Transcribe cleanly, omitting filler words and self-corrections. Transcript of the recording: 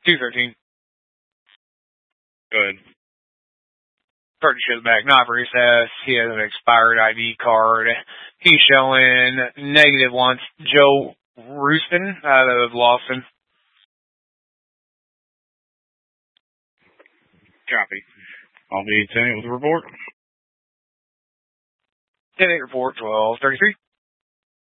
213. Good. Start to show the back, not for recess. He has an expired ID card. He's showing -1. Joe Rooston out of Lawson. Copy. I'll be 10 with the report. 10-8 report, 1233.